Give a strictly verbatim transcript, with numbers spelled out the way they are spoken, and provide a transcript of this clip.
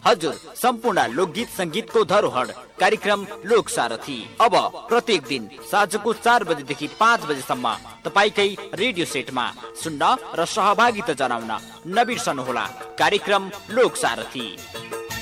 हजुर, सम्पूर्ण लोकगीत संगीतको धरोहर कार्यक्रम लोक सारथी अब प्रत्येक दिन साँझको चार बजेदेखि पाँच बजेसम्म तपाईँकै रेडियो सेटमा सुन्न र सहभागिता जनाउन नबिर्सनुहोला कार्यक्रम लोक सारथी।